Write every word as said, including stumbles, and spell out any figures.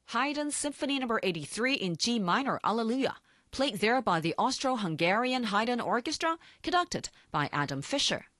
Haydn's Symphony number eighty-three in G minor, Alleluia, played there by the Austro-Hungarian Haydn Orchestra, conducted by Adam Fischer.